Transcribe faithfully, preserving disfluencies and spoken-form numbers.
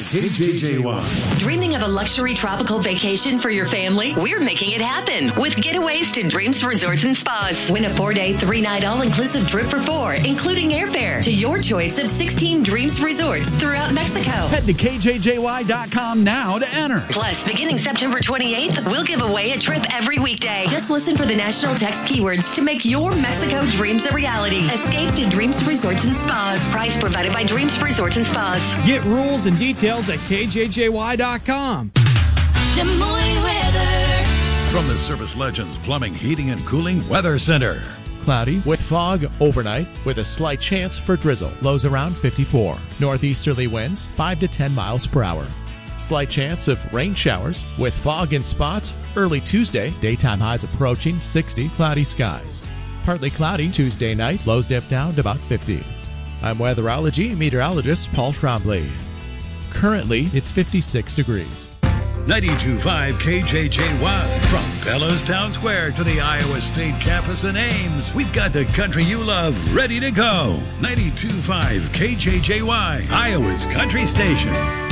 K J J Y. Dreaming of a luxury tropical vacation for your family? We're making it happen with getaways to Dreams Resorts and Spas. Win a four-day, three-night all-inclusive trip for four, including airfare, to your choice of sixteen Dreams Resorts throughout Mexico. Head to K J J Y dot com now to enter. Plus, beginning September twenty-eighth, we'll give away a trip every weekday. Just listen for the national text keywords to make your Mexico dreams a reality. Escape to Dreams Resorts and Spas. Price provided by Dreams Resorts and Spas. Get rules and details at K J J Y dot com. Des Moines weather. From the Service Legends Plumbing, Heating, and Cooling Weather Center. Cloudy with fog overnight with a slight chance for drizzle. Lows around fifty-four. Northeasterly winds five to ten miles per hour. Slight chance of rain showers with fog in spots early Tuesday. Daytime highs approaching sixty. Cloudy skies. Partly cloudy Tuesday night. Lows dip down to about fifty. I'm weatherology meteorologist Paul Trombley. Currently, it's fifty-six degrees. ninety-two point five K J J Y. From Bella's Town Square to the Iowa State campus in Ames, we've got the country you love ready to go. ninety-two point five K J J Y, Iowa's country station.